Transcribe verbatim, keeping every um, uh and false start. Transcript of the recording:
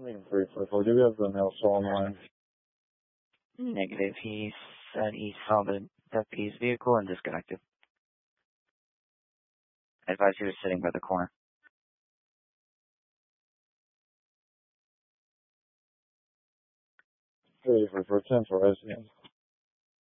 Meeting three four four. Do we have the male still on the line? Negative. He said he saw the deputy's vehicle and disconnected. I advise he was sitting by the corner. Three four four ten for resident.